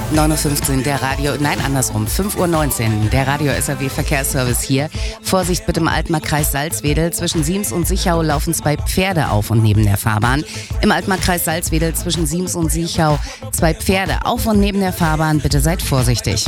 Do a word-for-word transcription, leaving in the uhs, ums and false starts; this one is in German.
neun Uhr fünfzehn, der Radio, nein andersrum, fünf Uhr neunzehn, der Radio-S R W-Verkehrsservice hier. Vorsicht bitte im Altmarkkreis Salzwedel. Zwischen Siems und Sichau laufen zwei Pferde auf und neben der Fahrbahn. Im Altmarkkreis Salzwedel zwischen Siems und Sichau zwei Pferde auf und neben der Fahrbahn. Bitte seid vorsichtig.